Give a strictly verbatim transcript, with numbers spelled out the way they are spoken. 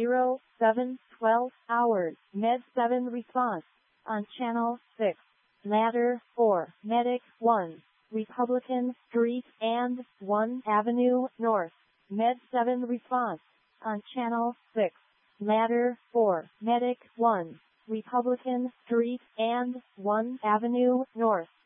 zero seven twelve hours. Med seven response on Channel six. Ladder four. Medic one. Republican Street and one Avenue North. Med seven response on Channel six. Ladder four. Medic one. Republican Street and one Avenue North.